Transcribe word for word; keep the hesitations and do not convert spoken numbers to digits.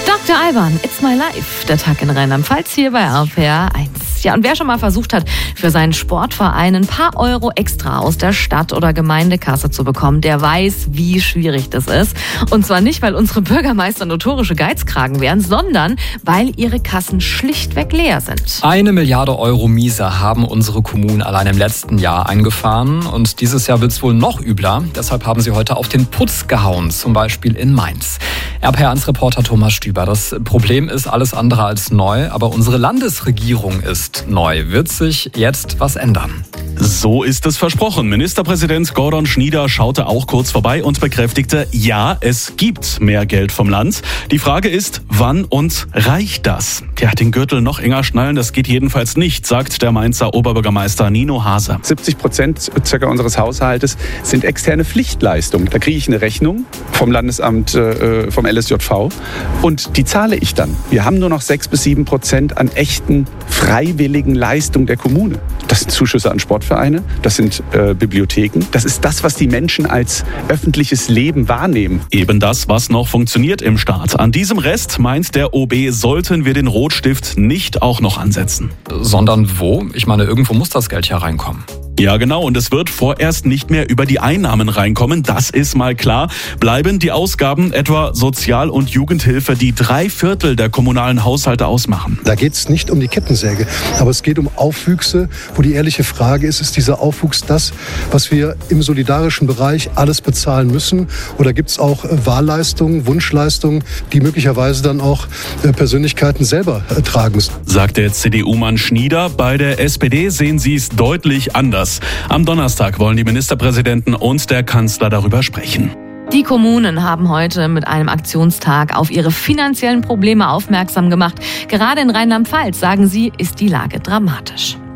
Doktor Alban, It's My Life, der Tag in Rheinland-Pfalz hier bei R P R eins. Ja, und wer schon mal versucht hat, für seinen Sportverein ein paar Euro extra aus der Stadt- oder Gemeindekasse zu bekommen, der weiß, wie schwierig das ist. Und zwar nicht, weil unsere Bürgermeister notorische Geizkragen wären, sondern weil ihre Kassen schlichtweg leer sind. Eine Milliarde Euro Miese haben unsere Kommunen allein im letzten Jahr eingefahren. Und dieses Jahr wird es wohl noch übler. Deshalb haben sie heute auf den Putz gehauen, zum Beispiel in Mainz. R P R eins Reporter Thomas Stüber. Das Problem ist alles andere als neu, aber unsere Landesregierung ist neu. Wird sich jetzt was ändern? So ist es versprochen. Ministerpräsident Gordon Schnieder schaute auch kurz vorbei und bekräftigte, ja, es gibt mehr Geld vom Land. Die Frage ist, wann und reicht das? Ja, den Gürtel noch enger schnallen, das geht jedenfalls nicht, sagt der Mainzer Oberbürgermeister Nino Hase. siebzig Prozent circa unseres Haushaltes sind externe Pflichtleistungen. Da kriege ich eine Rechnung vom Landesamt, äh, vom L S J V und die zahle ich dann. Wir haben nur noch sechs bis sieben Prozent an echten freiwilligen Leistungen der Kommune. Das sind Zuschüsse an Sportvereine, das sind äh, Bibliotheken. Das ist das, was die Menschen als öffentliches Leben wahrnehmen. Eben das, was noch funktioniert im Staat. An diesem Rest, meint der O B, sollten wir den Rotstift nicht auch noch ansetzen. Sondern wo? Ich meine, irgendwo muss das Geld ja reinkommen. Ja, genau. Und es wird vorerst nicht mehr über die Einnahmen reinkommen. Das ist mal klar. Bleiben die Ausgaben, etwa Sozial- und Jugendhilfe, die drei Viertel der kommunalen Haushalte ausmachen. Da geht es nicht um die Kettensäge, aber es geht um Aufwüchse, wo die ehrliche Frage ist, ist dieser Aufwuchs das, was wir im solidarischen Bereich alles bezahlen müssen? Oder gibt es auch Wahlleistungen, Wunschleistungen, die möglicherweise dann auch Persönlichkeiten selber tragen müssen? Sagt der C D U-Mann Schnieder. Bei der S P D sehen sie es deutlich anders. Am Donnerstag wollen die Ministerpräsidenten und der Kanzler darüber sprechen. Die Kommunen haben heute mit einem Aktionstag auf ihre finanziellen Probleme aufmerksam gemacht. Gerade in Rheinland-Pfalz, sagen sie, ist die Lage dramatisch.